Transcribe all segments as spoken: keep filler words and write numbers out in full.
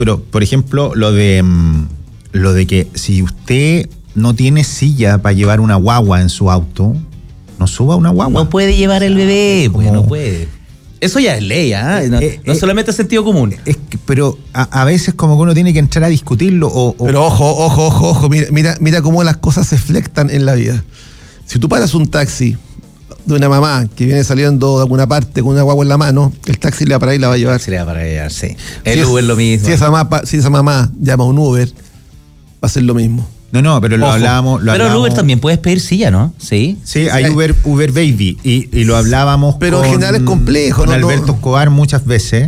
Pero, por ejemplo, lo de lo de que si usted no tiene silla para llevar una guagua en su auto, no suba una guagua. No puede llevar el bebé, pues como... no puede. Eso ya es ley, ¿eh? No, eh, no eh, solamente es sentido común. Es que, pero a, a veces como que uno tiene que entrar a discutirlo. O, o... Pero ojo, ojo, ojo, ojo. Mira, mira, mira cómo las cosas se flectan en la vida. Si tú paras un taxi de una mamá que viene saliendo de alguna parte con una guagua en la mano, el taxi le va a parar y la va a llevar. Se le va a parar y llevar, sí. El si Uber es lo mismo. Si esa, mamá, si esa mamá llama a un Uber, va a ser lo mismo. No, no, pero lo Ojo. hablábamos... Lo pero hablábamos, el Uber también puedes pedir silla, ¿no? Sí. Sí, hay Uber, Uber Baby. Y, y lo hablábamos pero con... en general es complejo, con ¿no? Alberto no. Escobar muchas veces.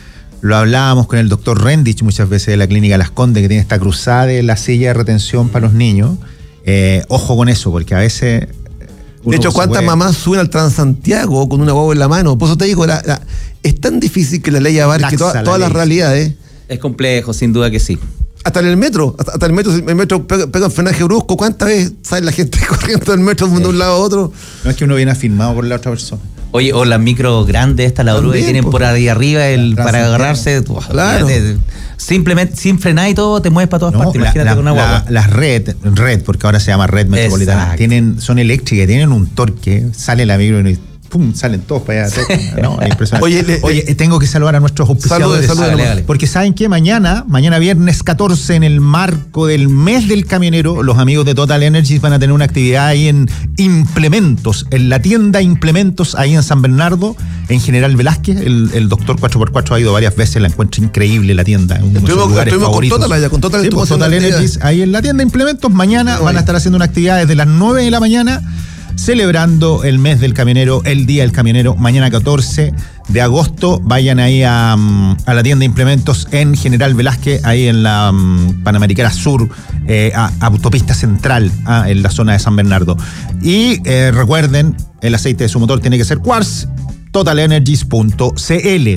Lo hablábamos con el doctor Rendich muchas veces de la Clínica Las Condes, que tiene esta cruzada de la silla de retención para los niños. Eh, ojo con eso, porque a veces... De hecho, ¿cuántas puede... mamás suben al Transantiago con una guagua en la mano? Por eso te digo, la, la, es tan difícil que la ley abarque toda, todas las realidades. Es complejo, sin duda que sí. Hasta en el metro, hasta, hasta el metro, el metro pega, pega un frenaje brusco. ¿Cuántas veces sale la gente corriendo del metro de un lado a otro? No es que uno viene afirmado por la otra persona. Oye, o las micro grandes, estas, la grúa que tienen por ahí arriba el, para agarrarse. Claro. Fíjate, simplemente, sin frenar y todo, te mueves para todas no, partes. Imagínate la, con una guagua. La, las red, red, porque ahora se llama red metropolitana, tienen, son eléctricas, tienen un torque, sale la micro y pum, salen todos para allá. Todos, no, es impresionante. Oye, le, Oye le, tengo que saludar a nuestros auspiciadores. Saludos, saludos. Dale, porque saben que mañana, mañana viernes catorce, en el marco del mes del camionero, los amigos de Total Energies van a tener una actividad ahí en Implementos, en la tienda Implementos, ahí en San Bernardo, en General Velázquez. El, el doctor cuatro por cuatro ha ido varias veces, la encuentra increíble la tienda. Uno de sus lugares favoritos. Con Total, allá, con Total, sí, pues, Total Energies, ahí en la tienda Implementos. Mañana van a estar haciendo una actividad desde las nueve de la mañana, celebrando el mes del camionero, el día del camionero. Mañana catorce de agosto, vayan ahí a, a la tienda Implementos en General Velázquez, ahí en la um, Panamericana Sur, eh, a, a Autopista Central, ah, en la zona de San Bernardo. Y eh, recuerden, el aceite de su motor tiene que ser Quartz, total energies punto c l.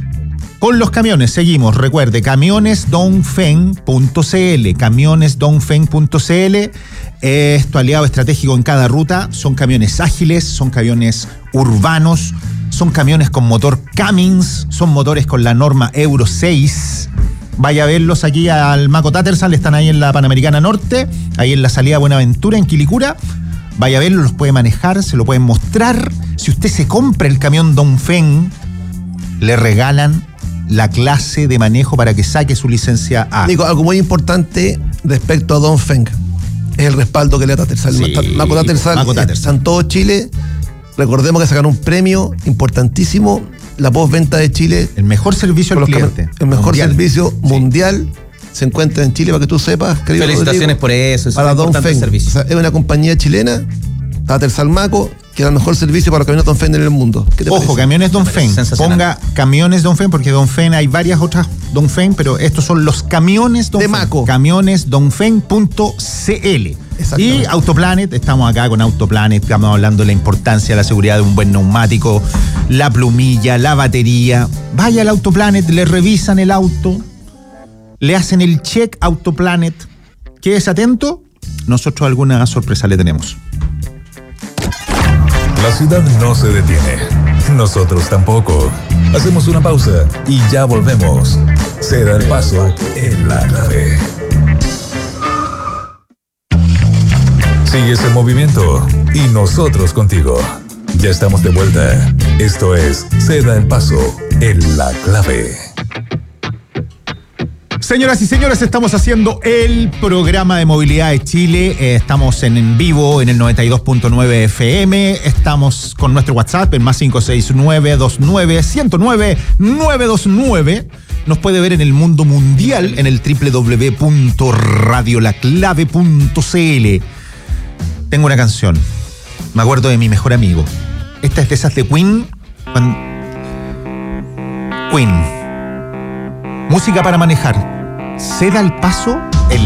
Con los camiones seguimos, recuerde, camiones dongfeng punto c l, camiones dongfeng punto c l, es tu aliado estratégico en cada ruta. Son camiones ágiles, son camiones urbanos, son camiones con motor Cummins, son motores con la norma Euro seis. Vaya a verlos aquí al Maco Tattersall, están ahí en la Panamericana Norte, ahí en la salida Buenaventura, en Quilicura. Vaya a verlos, los puede manejar, se lo pueden mostrar. Si usted se compra el camión Dongfeng, le regalan la clase de manejo para que saque su licencia A. Nico, algo muy importante respecto a Dongfeng es el respaldo que le da Tattersall. Sí, Maco Tattersall, Maco Tattersall. en todo Chile. Recordemos que sacaron un premio importantísimo, la postventa de Chile. El mejor servicio al cliente. Cam- el mejor mundial. servicio mundial sí. se encuentra en Chile, para que tú sepas, querido Felicitaciones Rodrigo, por eso. Es para un importante Dongfeng. servicio. O sea, es una compañía chilena, Tattersall Maco, que da el mejor servicio para los camiones Dongfeng en el mundo. ¿Qué te Ojo, parece? camiones Dongfeng. Ponga camiones Dongfeng, porque Dongfeng hay varias otras Dongfeng, pero estos son los camiones Dongfeng. De Maco. camiones dongfeng punto c l. Y Autoplanet, estamos acá con Autoplanet, estamos hablando de la importancia de la seguridad de un buen neumático, la plumilla, la batería. Vaya al Autoplanet, le revisan el auto, le hacen el check Autoplanet. Quédese atento, nosotros alguna sorpresa le tenemos. La ciudad no se detiene, nosotros tampoco. Hacemos una pausa y ya volvemos. Se da el paso en la clave. Sigues en movimiento y nosotros contigo. Ya estamos de vuelta. Esto es Se da el paso en la clave. Señoras y señores, estamos haciendo el programa de movilidad de Chile. Eh, estamos en, en vivo en el noventa y dos punto nueve F M. Estamos con nuestro WhatsApp en más cinco seis nueve dos nueve uno cero nueve nueve dos nueve. Nos puede ver en el mundo mundial en el doble u doble u doble u punto radio la clave punto c l. Tengo una canción. Me acuerdo de mi mejor amigo. Esta es de esas de Queen. Cuando... Queen. Música para manejar. Se da el paso